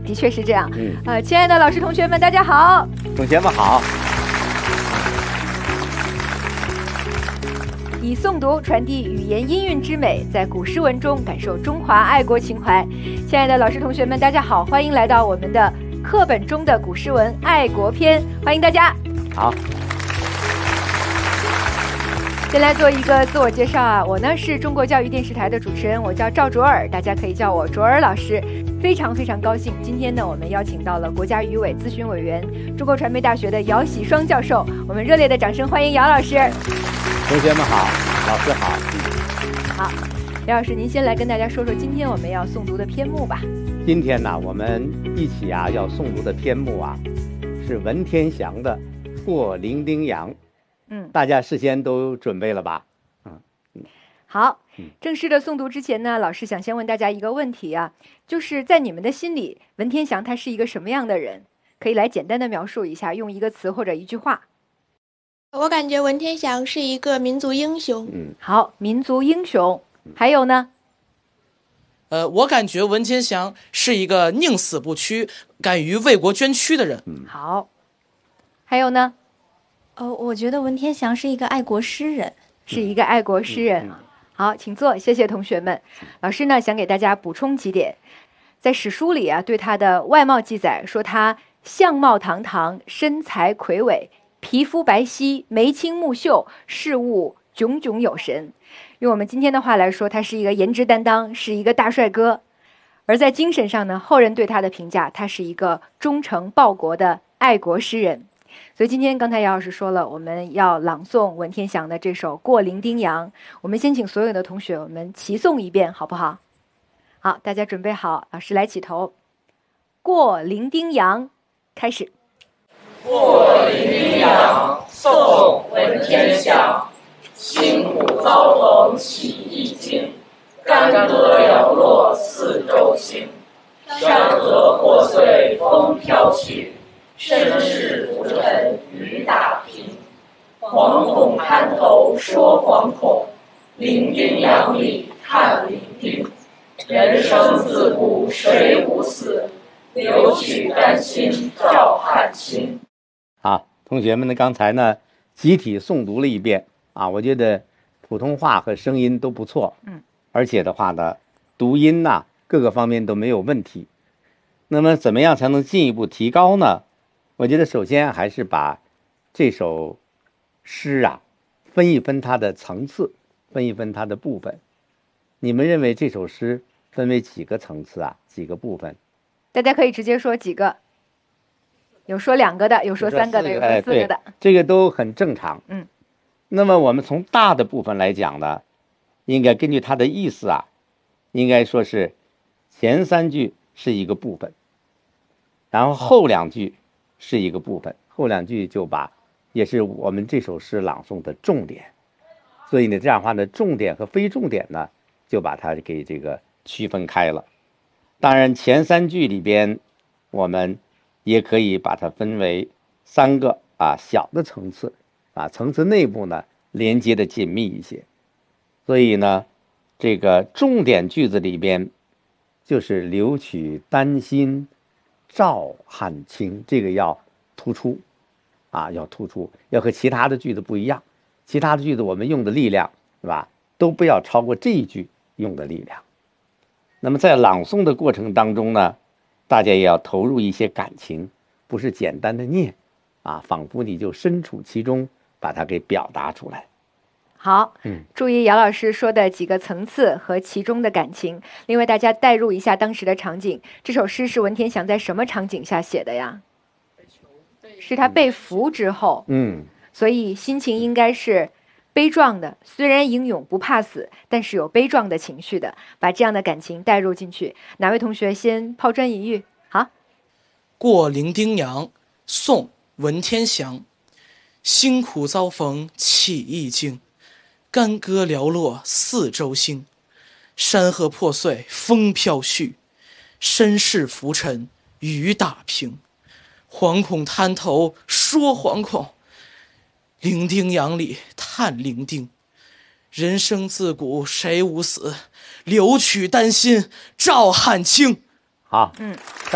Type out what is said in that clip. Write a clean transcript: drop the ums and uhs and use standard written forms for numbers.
的确是这样。亲爱的老师同学们，大家好。 同学们好。 以诵读传递语言音韵之美，在古诗文中感受中华爱国情怀。亲爱的老师同学们，大家好，欢迎来到我们的课本中的古诗文爱国篇，欢迎大家。 好。 先来做一个自我介绍啊，我呢是中国教育电视台的主持人，我叫赵卓尔，大家可以叫我卓尔老师。非常高兴，今天呢我们邀请到了国家语委咨询委员、中国传媒大学的姚喜双教授，我们热烈的掌声欢迎姚老师。 同学们好，老师好。 好，姚老师您先来跟大家说说今天我们要诵读的篇目吧。 今天呢我们一起要诵读的篇目是文天祥的《过零丁洋》。大家事先都准备了吧？ 好，正式的诵读之前呢，老师想先问大家一个问题啊，就是在你们的心里，文天祥他是一个什么样的人？可以来简单的描述一下，用一个词或者一句话。 我感觉文天祥是一个民族英雄。 好，民族英雄。还有呢？ 我感觉文天祥是一个宁死不屈、敢于为国捐躯的人。 好，还有呢？ 我觉得文天祥是一个爱国诗人， 是一个爱国诗人。好，请坐，谢谢同学们。老师呢想给大家补充几点，在史书里啊，对他的外貌记载说他相貌堂堂，身材魁伟，皮肤白皙，眉清目秀，事物炯炯有神。用我们今天的话来说，他是一个颜值担当，是一个大帅哥。而在精神上呢，后人对他的评价，他是一个忠诚报国的爱国诗人。所以今天刚才姚老师说了，我们要朗诵文天祥的这首《过零丁洋》，我们先请所有的同学我们齐诵一遍好不好？好，大家准备好，老师来起头。过零丁洋，开始。 过零丁洋，宋·文天祥。辛苦遭逢起义经，干戈寥落四周星。山河破碎风飘去，身世浮沉雨打萍。惶恐滩头说惶恐，零丁洋里看零丁。人生自古谁无死，留取丹心照汗青。 好，同学们呢，刚才呢集体诵读了一遍我觉得普通话和声音都不错，而且的话呢，读音各个方面都没有问题。那么怎么样才能进一步提高呢？我觉得首先还是把这首诗分一分它的层次，分一分它的部分。你们认为这首诗分为几个层次几个部分？ 大家可以直接说几个，有说2个的，有说3个的，有说4个的， 这个都很正常。那么我们从大的部分来讲呢，应该根据它的意思应该说是前3句是一个部分，然后后2句是一个部分，后2句也是我们这首诗朗诵的重点。所以呢，这样的话呢，重点和非重点呢，就把它给这个区分开了。当然，前3句里边，我们也可以把它分为3个小的层次。层次内部呢连接的紧密一些，所以呢，这个重点句子里边就是留取丹心照汗青，这个要突出要突出，要和其他的句子不一样。其他的句子我们用的力量是吧，都不要超过这一句用的力量。那么在朗诵的过程当中呢，大家也要投入一些感情，不是简单的念仿佛你就身处其中，把它给表达出来。 好，注意姚老师说的几个层次和其中的感情。另外大家代入一下当时的场景，这首诗是文天祥在什么场景下写的呀？是他被俘之后，所以心情应该是悲壮的，虽然英勇不怕死，但是有悲壮的情绪的，把这样的感情带入进去。哪位同学先抛砖引玉？好。 过零丁洋，宋·文天祥。辛苦遭逢起义经，干戈寥落四周星。山河破碎风飘絮，身世浮沉雨打萍。惶恐滩头说惶恐，零丁洋里叹零丁。人生自古谁无死，留取丹心照汗青。 好，